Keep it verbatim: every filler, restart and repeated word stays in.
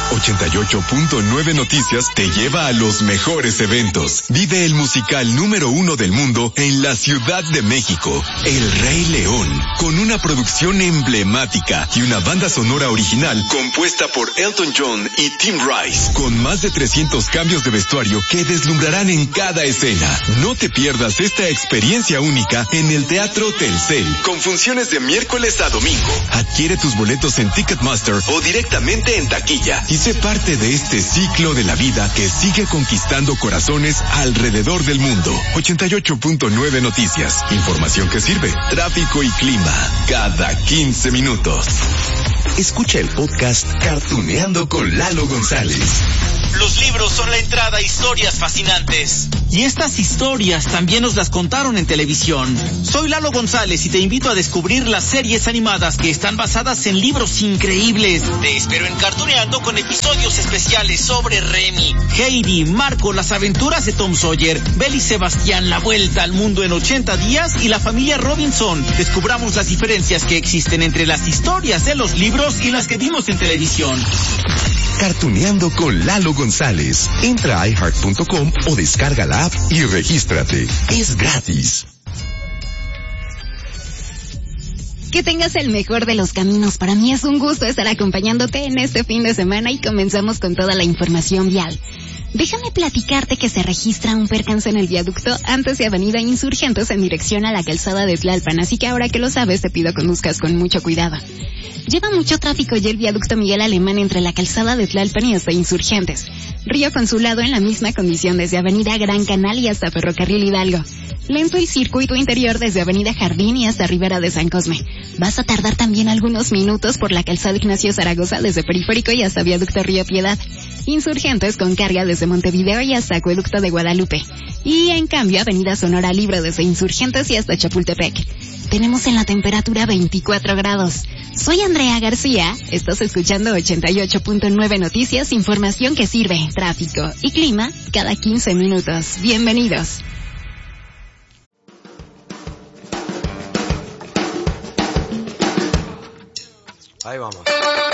ochenta y ocho punto nueve Noticias te lleva a los mejores eventos. Vive el musical número uno del mundo en la Ciudad de México, El Rey León, con una producción emblemática y una banda sonora original compuesta por Elton John y Tim Rice, con más de trescientos cambios de vestuario que deslumbrarán en cada escena. No te pierdas esta experiencia única en el Teatro Telcel, con funciones de miércoles a domingo. Adquiere tus boletos en Ticketmaster o directamente en taquilla y sé parte de este ciclo de la vida que sigue conquistando corazones alrededor del mundo. ochenta y ocho punto nueve Noticias. Información que sirve. Tráfico y clima cada quince minutos. Escucha el podcast Cartuneando con Lalo González. Los libros son la entrada a historias fascinantes. Y estas historias también nos las contaron en televisión. Soy Lalo González y te invito a descubrir las series animadas que están basadas en libros increíbles. Te espero en Cartuneando con episodios especiales sobre Remy, Heidi, Marco, las aventuras de Tom Sawyer, Belle y Sebastián, la vuelta al mundo en ochenta días y la familia Robinson. Descubramos las diferencias que existen entre las historias de los libros y las que vimos en televisión. Cartuneando con Lalo González. Entra a i heart punto com o descarga la app y regístrate. Es gratis. Que tengas el mejor de los caminos. Para mí es un gusto estar acompañándote en este fin de semana y comenzamos con toda la información vial. Déjame platicarte que se registra un percance en el viaducto antes de Avenida Insurgentes en dirección a la calzada de Tlalpan, así que ahora que lo sabes te pido conduzcas con mucho cuidado. Lleva mucho tráfico ya el viaducto Miguel Alemán entre la calzada de Tlalpan y hasta Insurgentes. Río Consulado en la misma condición desde Avenida Gran Canal y hasta Ferrocarril Hidalgo. Lento el circuito interior desde Avenida Jardín y hasta Ribera de San Cosme. Vas a tardar también algunos minutos por la calzada Ignacio Zaragoza desde Periférico y hasta Viaducto Río Piedad. Insurgentes con carga desde Montevideo y hasta Acueducto de Guadalupe. Y en cambio Avenida Sonora libre desde Insurgentes y hasta Chapultepec. Tenemos en la temperatura veinticuatro grados. Soy Andrea García, estás escuchando ochenta y ocho punto nueve Noticias, información que sirve, tráfico y clima cada quince minutos. Bienvenidos. Ahí vamos.